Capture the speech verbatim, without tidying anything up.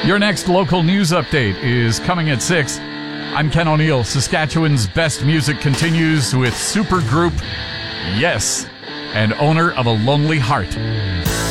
Your next local news update is coming at six. I'm Ken O'Neill. Saskatchewan's best music continues with supergroup Yes, and owner of A Lonely Heart.